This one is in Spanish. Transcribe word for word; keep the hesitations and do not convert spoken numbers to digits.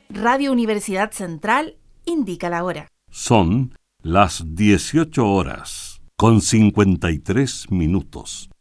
Radio Universidad Central indica la hora. Son las dieciocho horas con cincuenta y tres minutos.